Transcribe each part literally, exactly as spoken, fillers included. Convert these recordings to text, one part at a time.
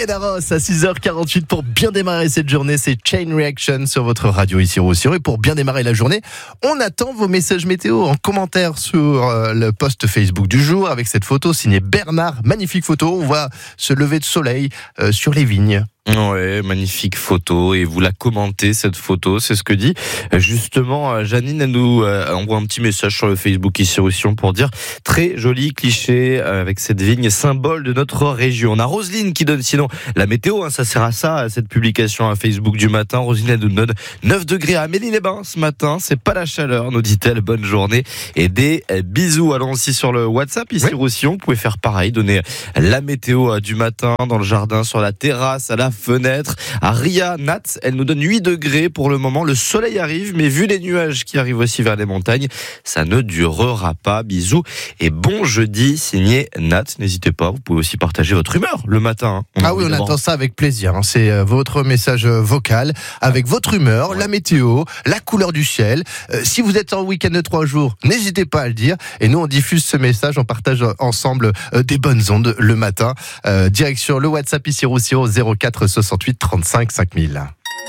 Ross à six heures quarante-huit pour bien démarrer cette journée. C'est Chain Reaction sur votre radio ici Roussillon. Et pour bien démarrer la journée, on attend vos messages météo en commentaire sur euh, le post Facebook du jour avec cette photo signée Bernard. Magnifique photo. On voit ce lever de soleil euh, sur les vignes. Ouais, magnifique photo et vous la commentez cette photo, c'est ce que dit justement Janine. Elle nous envoie un petit message sur le Facebook ici Roussillon pour dire très joli cliché avec cette vigne symbole de notre région. On a Roselyne qui donne sinon la météo, hein, ça sert à ça, à cette publication à Facebook du matin. Roselyne elle nous donne neuf degrés à Amélie-les-Bains ce matin, c'est pas la chaleur, nous dit-elle. Bonne journée et des bisous. Allons aussi sur le WhatsApp ici oui. Roussillon, vous pouvez faire pareil, donner la météo du matin dans le jardin, sur la terrasse, à la fenêtre. À Ria Nat, elle nous donne huit degrés pour le moment. Le soleil arrive, mais vu les nuages qui arrivent aussi vers les montagnes, ça ne durera pas. Bisous et bon jeudi, signé Nat. N'hésitez pas, vous pouvez aussi partager votre humeur le matin. Hein. Ah oui, on attend ça avec plaisir. Hein. C'est euh, votre message vocal avec votre humeur, ouais. La météo, la couleur du ciel. Euh, si vous êtes en week-end de trois jours, n'hésitez pas à le dire. Et nous, on diffuse ce message, on partage ensemble euh, des bonnes ondes le matin. Euh, direction le WhatsApp ici Roussillon zéro quatre soixante-huit trente-cinq cinq mille.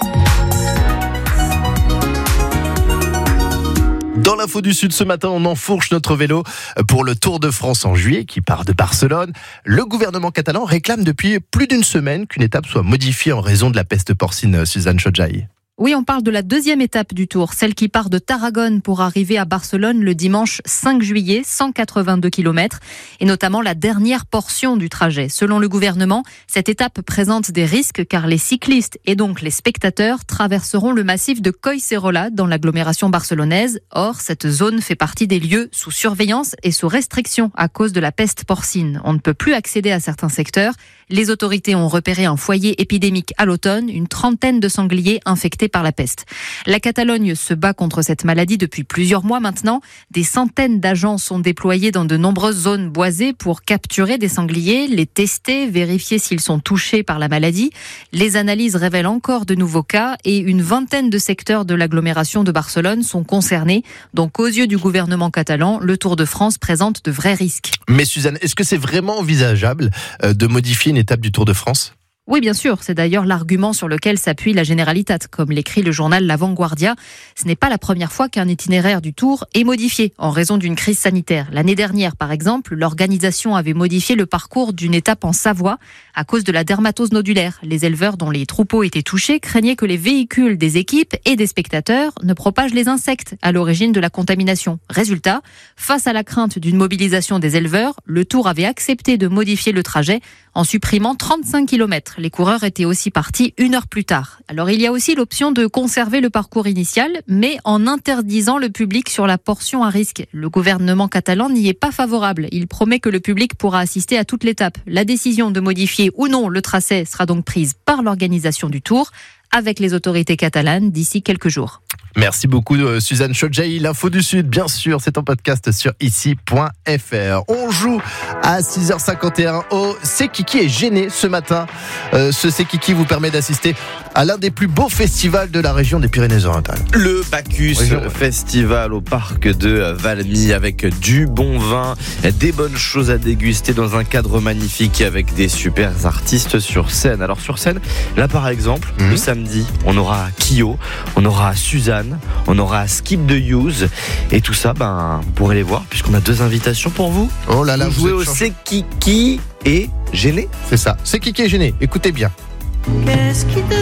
Dans l'info du Sud ce matin, on enfourche notre vélo pour le Tour de France en juillet qui part de Barcelone. Le gouvernement catalan réclame depuis plus d'une semaine qu'une étape soit modifiée en raison de la peste porcine. Suzanne Chodjaï. Oui, on parle de la deuxième étape du Tour, celle qui part de Tarragone pour arriver à Barcelone le dimanche cinq juillet, cent quatre-vingt-deux kilomètres, et notamment la dernière portion du trajet. Selon le gouvernement, cette étape présente des risques car les cyclistes et donc les spectateurs traverseront le massif de Collserola dans l'agglomération barcelonaise. Or, cette zone fait partie des lieux sous surveillance et sous restriction à cause de la peste porcine. On ne peut plus accéder à certains secteurs. Les autorités ont repéré un foyer épidémique à l'automne, une trentaine de sangliers infectés par la peste. La Catalogne se bat contre cette maladie depuis plusieurs mois maintenant. Des centaines d'agents sont déployés dans de nombreuses zones boisées pour capturer des sangliers, les tester, vérifier s'ils sont touchés par la maladie. Les analyses révèlent encore de nouveaux cas et une vingtaine de secteurs de l'agglomération de Barcelone sont concernés. Donc aux yeux du gouvernement catalan, le Tour de France présente de vrais risques. Mais Suzanne, est-ce que c'est vraiment envisageable de modifier une étape du Tour de France ? Oui, bien sûr. C'est d'ailleurs l'argument sur lequel s'appuie la Generalitat, comme l'écrit le journal La Vanguardia. Ce n'est pas la première fois qu'un itinéraire du Tour est modifié en raison d'une crise sanitaire. L'année dernière, par exemple, l'organisation avait modifié le parcours d'une étape en Savoie à cause de la dermatose nodulaire. Les éleveurs dont les troupeaux étaient touchés craignaient que les véhicules des équipes et des spectateurs ne propagent les insectes à l'origine de la contamination. Résultat, face à la crainte d'une mobilisation des éleveurs, le Tour avait accepté de modifier le trajet en supprimant trente-cinq kilomètres. Les coureurs étaient aussi partis une heure plus tard. Alors il y a aussi l'option de conserver le parcours initial, mais en interdisant le public sur la portion à risque. Le gouvernement catalan n'y est pas favorable. Il promet que le public pourra assister à toute l'étape. La décision de modifier ou non le tracé sera donc prise par l'organisation du Tour avec les autorités catalanes d'ici quelques jours. Merci beaucoup Suzanne Chodjaï. L'info du Sud, bien sûr, c'est en podcast sur ici point f r. On joue à six heures cinquante et un au C'est Kiki est gêné ce matin. Euh, ce C'est Kiki vous permet d'assister à l'un des plus beaux festivals de la région des Pyrénées-Orientales. Le Bacchus région, Festival au parc de Valmy avec du bon vin, des bonnes choses à déguster dans un cadre magnifique avec des super artistes sur scène. Alors sur scène, là par exemple, mmh. le samedi, on aura Kyo, on aura Suzanne, on aura Skip the Use et tout ça, ben, vous pourrez les voir puisqu'on a deux invitations pour vous. Oh là là, vous, vous jouez au C'est Kiki est gêné. C'est ça, C'est Kiki est gêné. Écoutez bien. Qu'est-ce qui te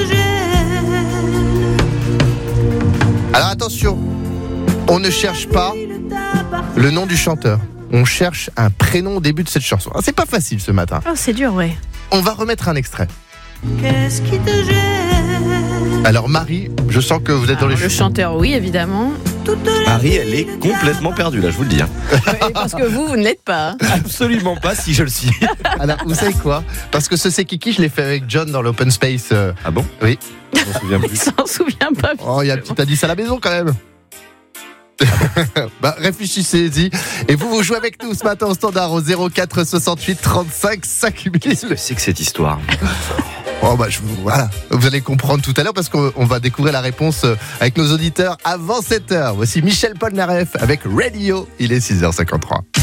gêne ? Alors attention, on ne cherche pas le nom du chanteur. On cherche un prénom au début de cette chanson. Ah, c'est pas facile ce matin. Oh, c'est dur, ouais. On va remettre un extrait. Qu'est-ce qui te gêne ? Alors Marie, je sens que vous êtes Alors, dans les le choses. chanteur, oui, évidemment. Marie, elle est complètement perdue là, je vous le dis. Hein. Oui, parce que vous, vous ne l'êtes pas. Absolument pas, si je le suis. Alors, vous savez quoi ? Parce que ce C'est Kiki, je l'ai fait avec John dans l'Open Space. Euh... Ah bon ? Oui. Je m'en souviens Il plus. s'en souvient pas. Oh, il y a un petit indice à la maison quand même. Bah, réfléchissez-y. Et vous, vous jouez avec nous ce matin au standard au zéro quatre soixante-huit trente-cinq cinq mille. Qu'est-ce que c'est que cette histoire ? Oh bah je vous, voilà. Vous allez comprendre tout à l'heure parce qu'on on va découvrir la réponse avec nos auditeurs avant sept heures. Voici Michel Polnareff avec Radio. Il est six heures cinquante-trois.